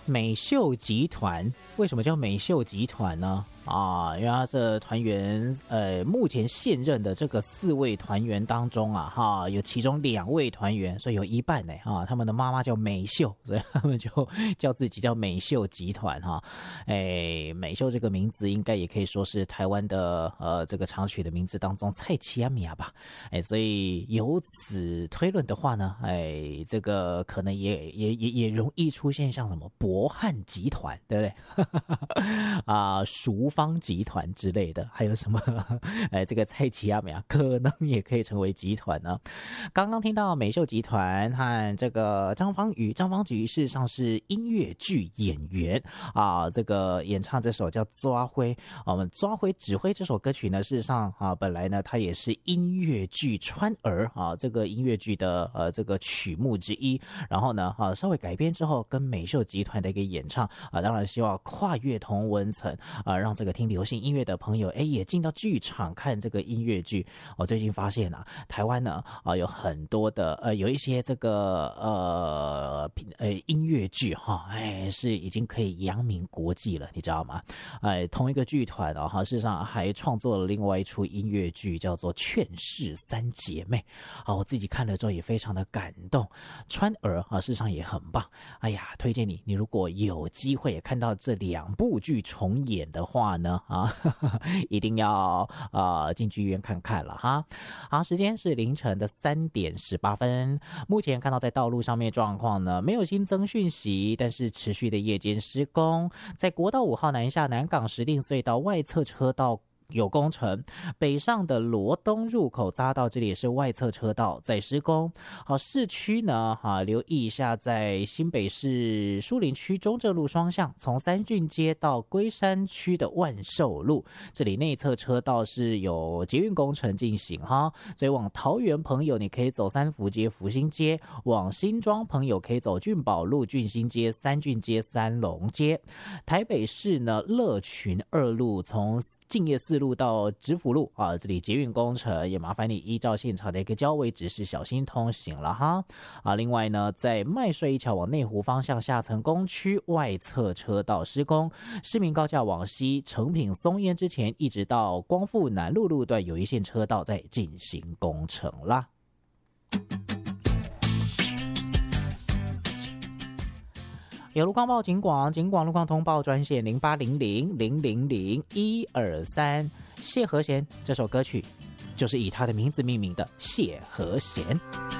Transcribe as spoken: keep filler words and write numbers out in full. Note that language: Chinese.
美秀集团为什么叫美秀集团呢？啊，因为他这团员，呃，目前现任的这个四位团员当中啊，哈，有其中两位团员，所以有一半呢，啊，他们的妈妈叫美秀，所以他们就叫自己叫美秀集团哈。哎，美秀这个名字应该也可以说是台湾的呃这个常取的名字当中蔡奇亚米亚吧。哎，所以由此推论的话呢，哎，这个可能也也也也容易出现像什么博汉集团，对不对？啊，淑方集团之类的，还有什么？哎，这个蔡奇亚米亚可能也可以成为集团呢。刚刚听到美秀集团和这个张方宇，张方宇事实上是音乐剧演员啊，这个演唱这首叫《抓灰》，我们抓灰指挥这首歌曲呢，事实上啊，本来呢它也是音乐剧《川儿》啊这个音乐剧的呃这个曲目之一，然后呢啊稍微改编之后，跟美秀集团的一个演唱啊，当然希望跨越同温层啊，让这个听流行音乐的朋友哎也进到剧场看这个音乐剧。我最近发现啊，台湾呢啊有很多的呃有一些这个呃呃音乐剧哈，哎是已经可以扬名国际了，你知道吗？哎，同一个剧团哦哈，事实上还创作了另外一出音乐剧，叫做《劝世三姐妹》啊，我自己看了之后也非常的感动。川儿啊，事实上也很棒。哎呀，推荐你，你如果有机会也看到这两部剧重演的话呢，啊，呵呵一定要呃进剧院看看了哈。好，时间是凌晨的三点十八分。目前看到在道路上面状况呢，没有新增讯息，但是持续的夜间施工，在国道五号南下南港石碇隧道外侧车道有工程，北上的罗东入口匝道这里也是外侧车道在施工。好，市区呢，哈，留意一下，在新北市树林区中正路双向，从三郡街到龟山区的万寿路，这里内侧车道是有捷运工程进行哈，所以往桃园朋友你可以走三福街、福兴街，往新庄朋友可以走俊宝路、俊兴街、三郡街、三龙街。台北市呢，乐群二路从敬业四路到直福路啊，这里捷运工程也麻烦你依照现场的一个交位指示小心通行了哈啊。另外呢，在麦帅一桥往内湖方向下层工区外侧车道施工，市民高架往西成品松烟之前，一直到光复南路路段有一线车道在进行工程啦。有路况报警广，警广路况通报专线零八零零零零零一二三。谢和弦这首歌曲就是以他的名字命名的谢和弦。